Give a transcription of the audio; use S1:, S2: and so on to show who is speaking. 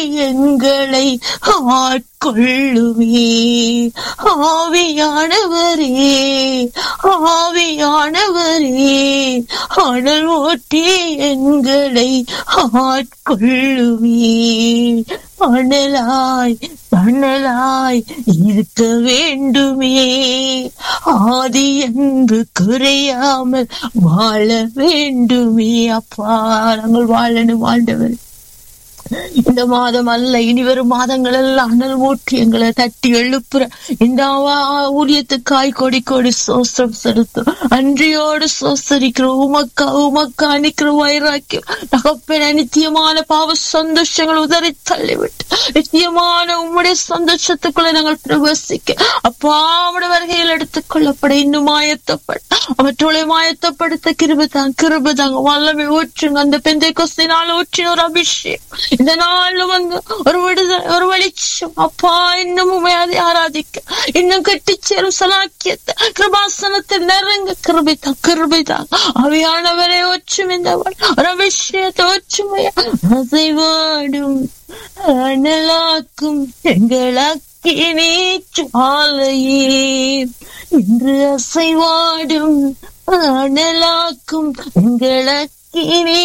S1: எங்களை ஆட்கொள்ளுமே. ஆவியானவரே, ஆவியானவரே, அனல் ஊற்றி எங்களை ஆட்கொள்ளுமே. அனலாய் அனலாய் இருக்க வேண்டுமே. ஆதி என்று குறையாமல் வாழ வேண்டுமே. அப்பா, நாங்கள் வாழணும் ஆண்டவர். இந்த மாதம் அல்ல, இனி வரும் மாதங்கள் எல்லாம் அனல் ஊற்றி எங்களை தட்டி எழுப்புற இந்த ஊழியத்துக்காய் கொடி கொடி சோஸ்திரம் செலுத்தும். அன்றியோடு சோசரிக்கிறோம். உமக்கா நிக்கிற வைராக்கியம் தகப்பன நித்தியமான பாவ சந்தோஷங்கள் உதறி தள்ளிவிட்டு நித்தியமான உம்முடைய சந்தோஷத்துக்குள்ள நாங்கள் பிரவேசிக்க அப்பா அவருடைய வருகையில் எடுத்துக் கொள்ளப்பட இன்னும் ஆயத்தப்பட அவற்றோட ஆயத்தப்படுத்த கிருபதாங்க வல்லமை ஊற்றுங்க. அந்த பெந்தைக்கோஸ்தினால் ஊற்றின ஒரு அபிஷேகம் இந்த நாள்ல வந்து ஒரு விடுதலை, ஒரு வெளிச்சம் அப்பா. இன்னும் உண்மையாதை ஆராதிக்க இன்னும் கட்டிச்சேரும் சலாக்கியத்தை கிருபாசனத்தில் நெருங்க கிருபைதான் அவையானவரை ஒற்றும் இந்த ஒரு அபிஷேகத்தை ஒற்றுமையா அசைவாடும் அனலாக்கும் எங்களாக்கினே ஜுவாலையே. இன்று அசைவாடும் அனலாக்கும் எங்களாக்கினே